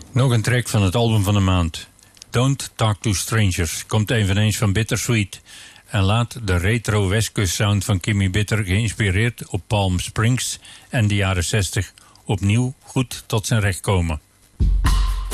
Nog een track van het album van de maand. Don't Talk to Strangers komt eveneens van Bittersweet en laat de retro Westkust sound van Kimmy Bitter, geïnspireerd op Palm Springs en de jaren 60, opnieuw goed tot zijn recht komen.